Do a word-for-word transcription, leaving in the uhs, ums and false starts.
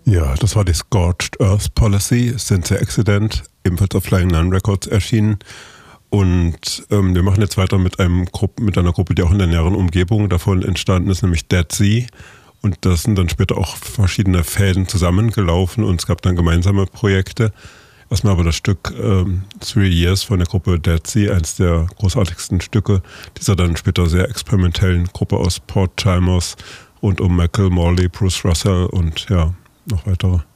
Ja, das war die Scorched Earth Policy, Sincere Accident, ebenfalls auf Flying Nun Records erschienen. Und ähm, wir machen jetzt weiter mit, einem Gruppe, mit einer Gruppe, die auch in der näheren Umgebung davon entstanden ist, nämlich Dead Sea. Und da sind dann später auch verschiedene Fäden zusammengelaufen und es gab dann gemeinsame Projekte. Erstmal aber das Stück ähm, Three Years von der Gruppe Dead Sea, eines der großartigsten Stücke dieser dann später sehr experimentellen Gruppe aus Port Chalmers rund um Michael Morley, Bruce Russell und ja, noch weitere.